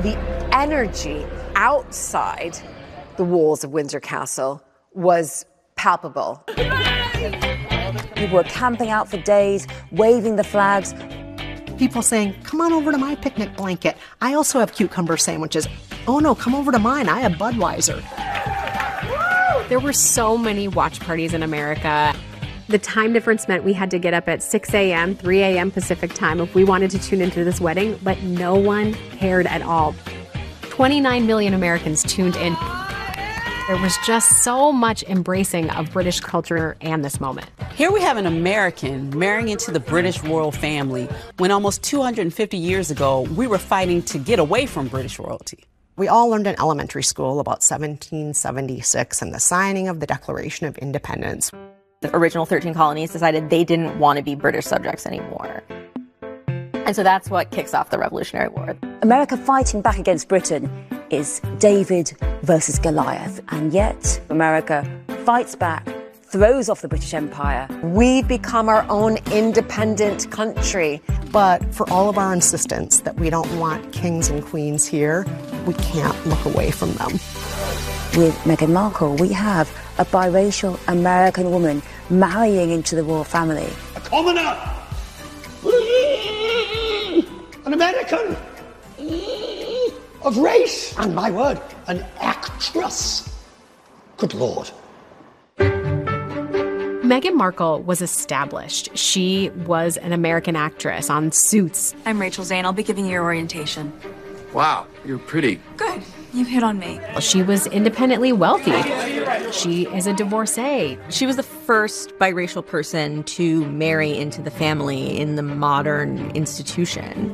The energy outside the walls of Windsor Castle was palpable. People were camping out for days, waving the flags. People saying, come on over to my picnic blanket. I also have cucumber sandwiches. Oh no, come over to mine. I have Budweiser. There were so many watch parties in America. The time difference meant we had to get up at 6 a.m., 3 a.m. Pacific time if we wanted to tune into this wedding, but no one cared at all. 29 million Americans tuned in. There was just so much embracing of British culture and this moment. Here we have an American marrying into the British royal family when almost 250 years ago, we were fighting to get away from British royalty. We all learned in elementary school about 1776 and the signing of the Declaration of Independence. The original 13 colonies decided they didn't want to be British subjects anymore. And so that's what kicks off the Revolutionary War. America fighting back against Britain is David versus Goliath. And yet America fights back, throws off the British Empire. We've become our own independent country. But for all of our insistence that we don't want kings and queens here, we can't look away from them. With Meghan Markle, we have a biracial American woman marrying into the royal family. A commoner! An American! Of race! And my word, an actress! Good Lord. Meghan Markle was established. She was an American actress on Suits. I'm Rachel Zane. I'll be giving you your orientation. Wow, you're pretty. Good. You hit on me. She was independently wealthy. She is a divorcee. She was the first biracial person to marry into the family in the modern institution.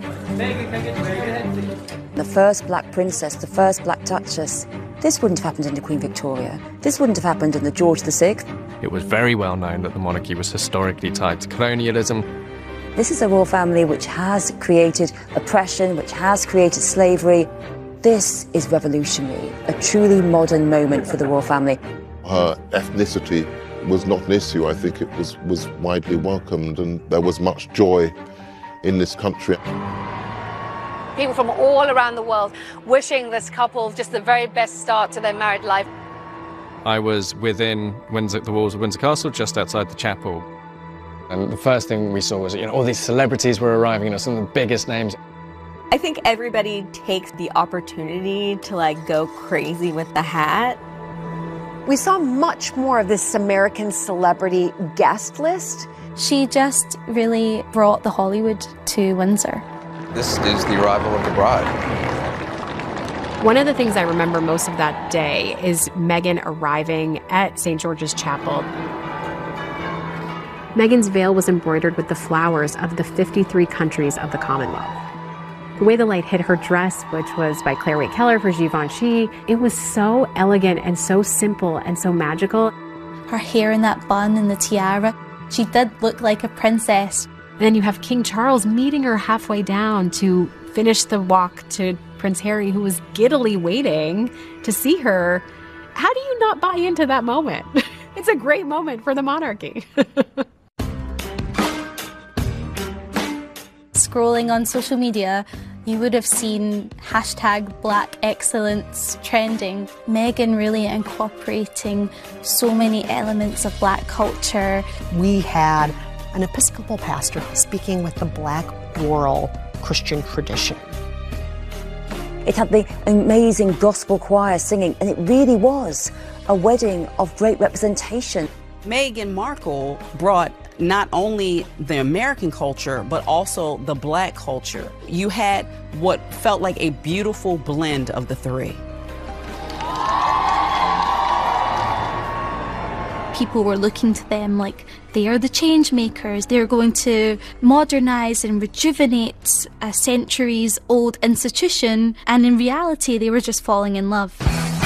The first black princess, the first black duchess. This wouldn't have happened under Queen Victoria. This wouldn't have happened under George VI. It was very well known that the monarchy was historically tied to colonialism. This is a royal family which has created oppression, which has created slavery. This is revolutionary, a truly modern moment for the royal family. Her ethnicity was not an issue. I think it was widely welcomed, and there was much joy in this country. People from all around the world wishing this couple just the very best start to their married life. I was within the walls of Windsor Castle, just outside the chapel. And the first thing we saw was, all these celebrities were arriving, some of the biggest names. I think everybody takes the opportunity to go crazy with the hat. We saw much more of this American celebrity guest list. She just really brought the Hollywood to Windsor. This is the arrival of the bride. One of the things I remember most of that day is Meghan arriving at St. George's Chapel. Meghan's veil was embroidered with the flowers of the 53 countries of the Commonwealth. The way the light hit her dress, which was by Claire Waite Keller for Givenchy, it was so elegant and so simple and so magical. Her hair in that bun and the tiara, she did look like a princess. And then you have King Charles meeting her halfway down to finish the walk to Prince Harry, who was giddily waiting to see her. How do you not buy into that moment? It's a great moment for the monarchy. Scrolling on social media, you would have seen #Black Excellence trending. Meghan really incorporating so many elements of black culture. We had an Episcopal pastor speaking with the black oral Christian tradition. It had the amazing gospel choir singing, and it really was a wedding of great representation. Meghan Markle brought not only the American culture, but also the black culture. You had what felt like a beautiful blend of the three. People were looking to them like they are the change makers. They're going to modernize and rejuvenate a centuries-old institution, and in reality, they were just falling in love.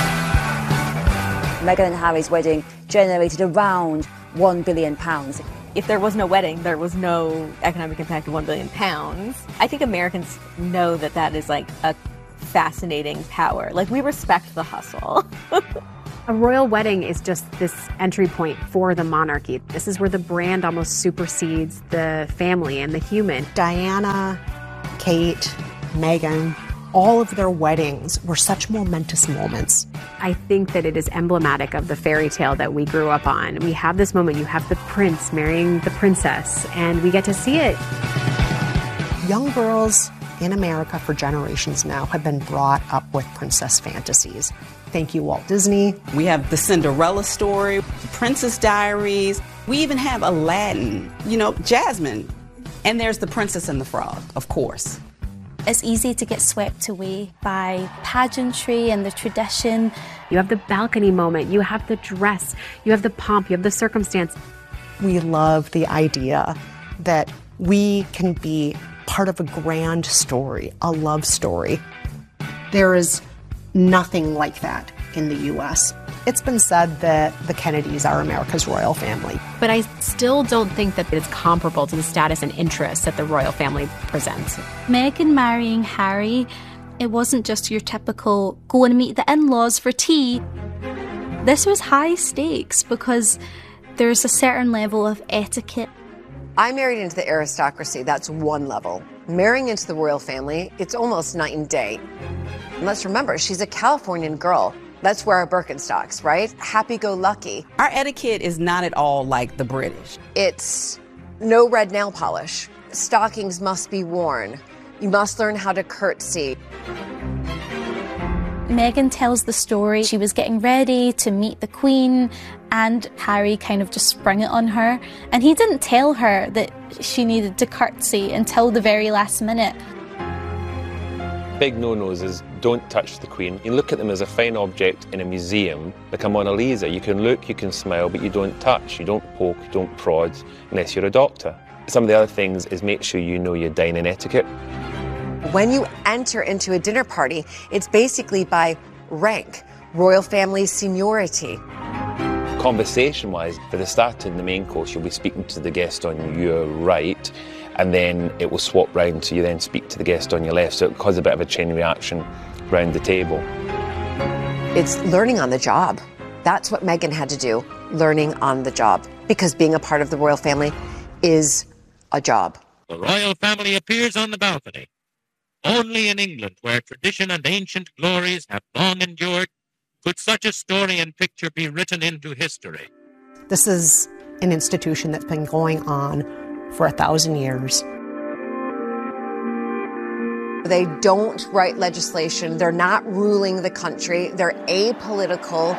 Meghan and Harry's wedding generated around £1 billion. If there was no wedding, there was no economic impact of £1 billion. I think Americans know that is a fascinating power. We respect the hustle. A royal wedding is just this entry point for the monarchy. This is where the brand almost supersedes the family and the human. Diana, Kate, Meghan, All of their weddings were such momentous moments. I think that it is emblematic of the fairy tale that we grew up on. We have this moment, you have the prince marrying the princess, and we get to see it. Young girls in America for generations now have been brought up with princess fantasies. Thank you, Walt Disney. We have the Cinderella story, the Princess Diaries. We even have Aladdin, Jasmine. And there's the Princess and the Frog, of course. It's easy to get swept away by pageantry and the tradition. You have the balcony moment, you have the dress, you have the pomp, you have the circumstance. We love the idea that we can be part of a grand story, a love story. There is nothing like that in the U.S. It's been said that the Kennedys are America's royal family. But I still don't think that it's comparable to the status and interests that the royal family presents. Meghan marrying Harry, it wasn't just your typical go and meet the in-laws for tea. This was high stakes because there's a certain level of etiquette. I married into the aristocracy, that's one level. Marrying into the royal family, it's almost night and day. And let's remember, she's a Californian girl. Let's wear our Birkenstocks, right? Happy-go-lucky. Our etiquette is not at all like the British. It's no red nail polish. Stockings must be worn. You must learn how to curtsy. Meghan tells the story. She was getting ready to meet the Queen and Harry kind of just sprung it on her. And he didn't tell her that she needed to curtsy until the very last minute. Big no-nos is don't touch the Queen. You look at them as a fine object in a museum, like a Mona Lisa. You can look, you can smile, but you don't touch, you don't poke, you don't prod, unless you're a doctor. Some of the other things is make sure you know your dining etiquette. When you enter into a dinner party, it's basically by rank, royal family seniority. Conversation-wise, for the start in the main course, you'll be speaking to the guest on your right, and then it will swap round, so you then speak to the guest on your left, so it causes a bit of a chain reaction round the table. It's learning on the job. That's what Meghan had to do, learning on the job, because being a part of the royal family is a job. The royal family appears on the balcony. Only in England, where tradition and ancient glories have long endured, could such a story and picture be written into history. This is an institution that's been going on for 1,000 years. They don't write legislation. They're not ruling the country. They're apolitical.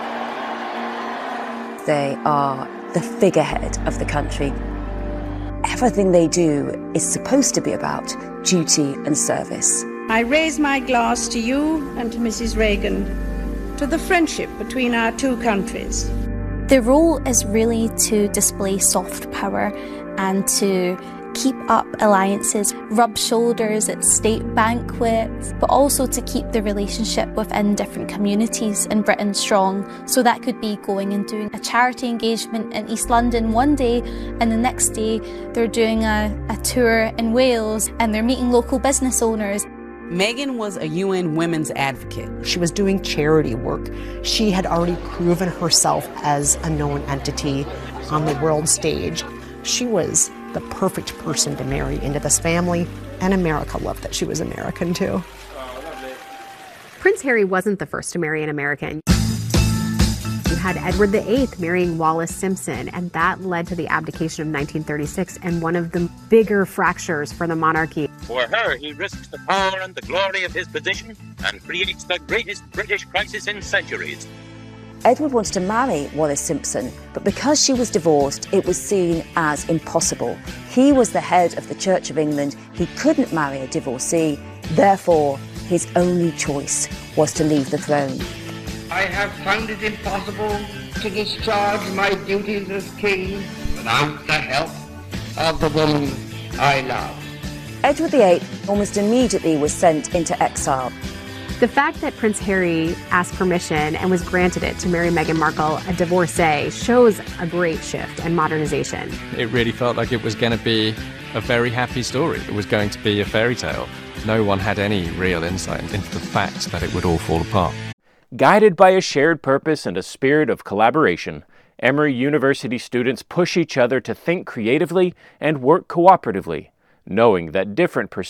They are the figurehead of the country. Everything they do is supposed to be about duty and service. I raise my glass to you and to Mrs. Reagan, to the friendship between our two countries. Their role is really to display soft power and to keep up alliances, rub shoulders at state banquets, but also to keep the relationship within different communities in Britain strong. So that could be going and doing a charity engagement in East London one day, and the next day they're doing a tour in Wales and they're meeting local business owners. Meghan was a UN women's advocate. She was doing charity work. She had already proven herself as a known entity on the world stage. She was the perfect person to marry into this family, and America loved that she was American too. Prince Harry wasn't the first to marry an American. You had Edward VIII marrying Wallis Simpson, and that led to the abdication of 1936 and one of the bigger fractures for the monarchy. For her, he risks the power and the glory of his position and creates the greatest British crisis in centuries. Edward wanted to marry Wallis Simpson, but because she was divorced, it was seen as impossible. He was the head of the Church of England. He couldn't marry a divorcee. Therefore, his only choice was to leave the throne. I have found it impossible to discharge my duties as king without the help of the woman I love. Edward VIII almost immediately was sent into exile. The fact that Prince Harry asked permission and was granted it to marry Meghan Markle, a divorcee, shows a great shift and modernization. It really felt like it was going to be a very happy story. It was going to be a fairy tale. No one had any real insight into the fact that it would all fall apart. Guided by a shared purpose and a spirit of collaboration, Emory University students push each other to think creatively and work cooperatively, knowing that different perspectives